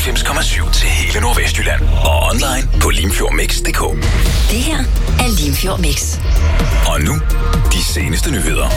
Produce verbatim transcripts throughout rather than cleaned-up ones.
enoghalvfems komma syv til hele Nordvestjylland. Og online på limfjordmix punktum d k. Det her er Limfjord Mix. Og nu, de seneste nyheder.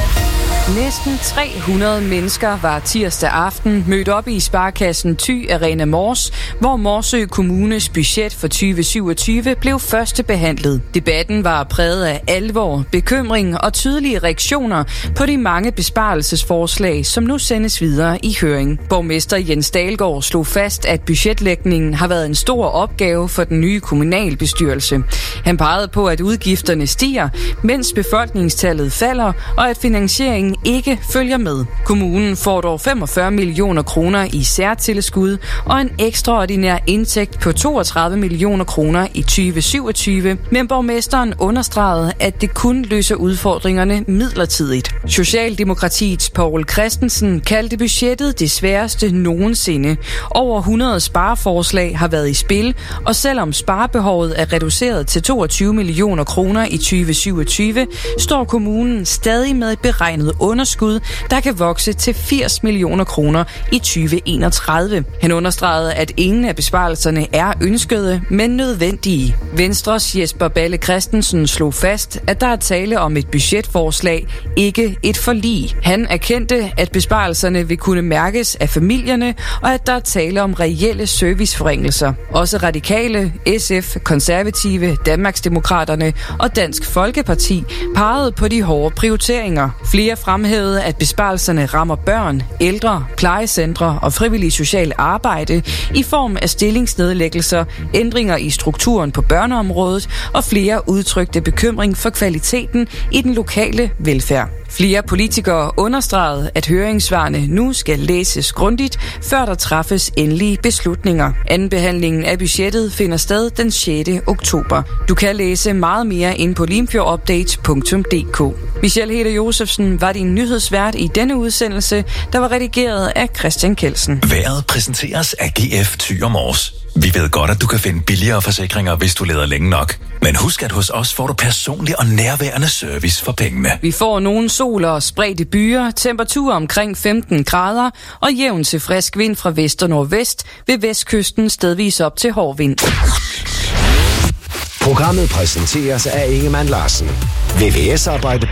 Næsten tre hundrede mennesker var tirsdag aften mødt op i Sparekassen Thy Arena Mors, hvor Morsø Kommunes budget for tyve syvogtyve blev førstebehandlet. Debatten var præget af alvor, bekymring og tydelige reaktioner på de mange besparelsesforslag, som nu sendes videre i høring. Borgmester Jens Dalgaard slog fast, at budgetlægningen har været en stor opgave for den nye kommunalbestyrelse. Han pegede på, at udgifterne stiger, mens befolkningstallet falder, og at finansieringen ikke følger med. Kommunen får dog femogfyrre millioner kroner i særtilskud og en ekstraordinær indtægt på toogtredive millioner kroner i tyve syvogtyve, men borgmesteren understregede, at det kun løser udfordringerne midlertidigt. Socialdemokratiets Poul Christensen kaldte budgettet det sværeste nogensinde. Over hundrede spareforslag har været i spil, og selvom sparebehovet er reduceret til toogtyve millioner kroner i tyve syvogtyve, står kommunen stadig med et beregnet underskud, der kan vokse til firs millioner kroner i tyve enogtredive. Han understregede, at ingen af besparelserne er ønskede, men nødvendige. Venstres Jesper Balle Christensen slog fast, at der er tale om et budgetforslag, ikke et forlig. Han erkendte, at besparelserne vil kunne mærkes af familierne, og at der er tale om reelle serviceforringelser. Også Radikale, S F, Konservative, Danmarksdemokraterne og Dansk Folkeparti pegede på de hårde prioriteringer. Flere fremhævede, at besparelserne rammer børn, ældre, plejecentre og frivillig social arbejde i form af stillingsnedlæggelser, ændringer i strukturen på børneområdet og flere udtrykte bekymring for kvaliteten i den lokale velfærd. Flere politikere understregede, at høringssvarene nu skal læses grundigt, før der træffes endelige beslutninger. Andenbehandlingen af budgettet finder sted den sjette oktober. Du kan læse meget mere ind på limfjordupdate punktum d k. Michelle Heder Josefsen var din nyhedsvært i denne udsendelse, der var redigeret af Christian Kelsen. Vejret præsenteres af G F Thy og Mors. Vi ved godt, at du kan finde billigere forsikringer, hvis du leder længe nok. Men husk, at hos os får du personlig og nærværende service for pengene. Vi får nogle sol og spredte byer, temperatur omkring femten grader og jævn til frisk vind fra vest og nordvest, ved vestkysten stedvis op til hård vind. Programmet præsenteres af Ingemann Larsen. V V S-arbejde